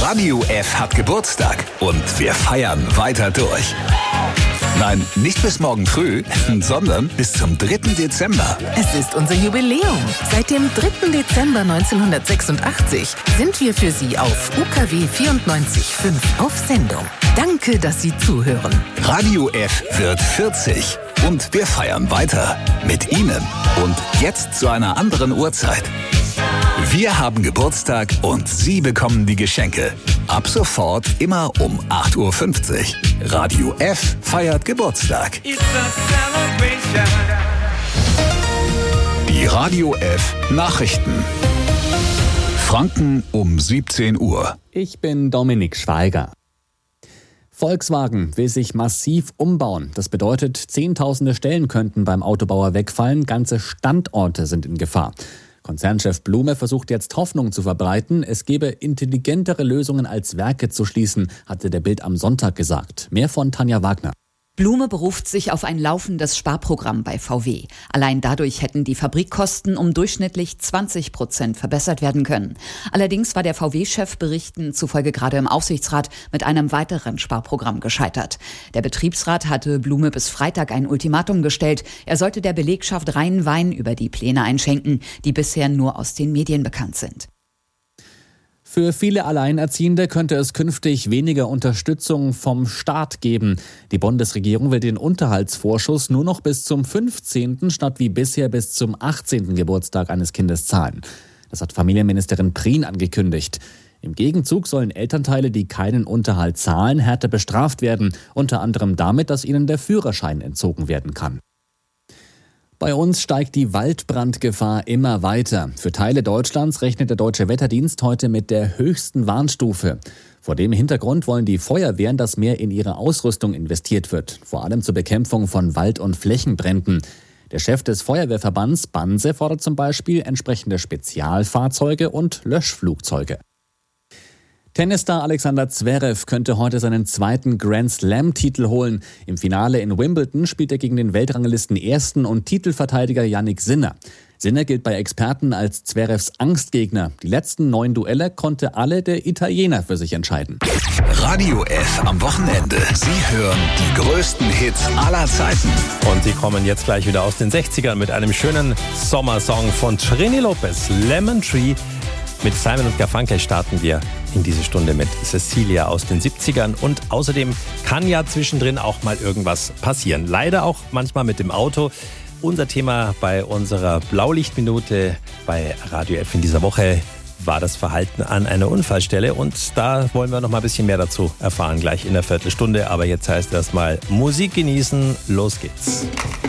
Radio F hat Geburtstag und wir feiern weiter durch. Nein, nicht bis morgen früh, sondern bis zum 3. Dezember. Es ist unser Jubiläum. Seit dem 3. Dezember 1986 sind wir für Sie auf UKW 94.5 auf Sendung. Danke, dass Sie zuhören. Radio F wird 40 und wir feiern weiter mit Ihnen. Und jetzt zu einer anderen Uhrzeit. Wir haben Geburtstag und Sie bekommen die Geschenke. Ab sofort immer um 8.50 Uhr. Radio F feiert Geburtstag. Die Radio F Nachrichten. Franken um 17 Uhr. Ich bin Dominik Schweiger. Volkswagen will sich massiv umbauen. Das bedeutet, Zehntausende Stellen könnten beim Autobauer wegfallen. Ganze Standorte sind in Gefahr. Konzernchef Blume versucht jetzt Hoffnung zu verbreiten. Es gebe intelligentere Lösungen als Werke zu schließen, hatte der Bild am Sonntag gesagt. Mehr von Tanja Wagner. Blume beruft sich auf ein laufendes Sparprogramm bei VW. Allein dadurch hätten die Fabrikkosten um durchschnittlich 20% verbessert werden können. Allerdings war der VW-Chef Berichten zufolge gerade im Aufsichtsrat mit einem weiteren Sparprogramm gescheitert. Der Betriebsrat hatte Blume bis Freitag ein Ultimatum gestellt. Er sollte der Belegschaft reinen Wein über die Pläne einschenken, die bisher nur aus den Medien bekannt sind. Für viele Alleinerziehende könnte es künftig weniger Unterstützung vom Staat geben. Die Bundesregierung will den Unterhaltsvorschuss nur noch bis zum 15. statt wie bisher bis zum 18. Geburtstag eines Kindes zahlen. Das hat Familienministerin Prien angekündigt. Im Gegenzug sollen Elternteile, die keinen Unterhalt zahlen, härter bestraft werden, unter anderem damit, dass ihnen der Führerschein entzogen werden kann. Bei uns steigt die Waldbrandgefahr immer weiter. Für Teile Deutschlands rechnet der Deutsche Wetterdienst heute mit der höchsten Warnstufe. Vor dem Hintergrund wollen die Feuerwehren, dass mehr in ihre Ausrüstung investiert wird, vor allem zur Bekämpfung von Wald- und Flächenbränden. Der Chef des Feuerwehrverbands Banse fordert zum Beispiel entsprechende Spezialfahrzeuge und Löschflugzeuge. Tennisstar Alexander Zverev könnte heute seinen zweiten Grand-Slam-Titel holen. Im Finale in Wimbledon spielt er gegen den Weltranglisten-Ersten und Titelverteidiger Jannik Sinner. Sinner gilt bei Experten als Zverevs Angstgegner. Die letzten 9 Duelle konnte alle der Italiener für sich entscheiden. Radio F am Wochenende. Sie hören die größten Hits aller Zeiten. Und sie kommen jetzt gleich wieder aus den 60ern mit einem schönen Sommersong von Trini Lopez, Lemon Tree. Mit Simon und Garfunkel starten wir in diese Stunde mit Cecilia aus den 70ern. Und außerdem kann ja zwischendrin auch mal irgendwas passieren. Leider auch manchmal mit dem Auto. Unser Thema bei unserer Blaulichtminute bei Radio F in dieser Woche war das Verhalten an einer Unfallstelle. Und da wollen wir noch mal ein bisschen mehr dazu erfahren, gleich in der Viertelstunde. Aber jetzt heißt erstmal Musik genießen. Los geht's.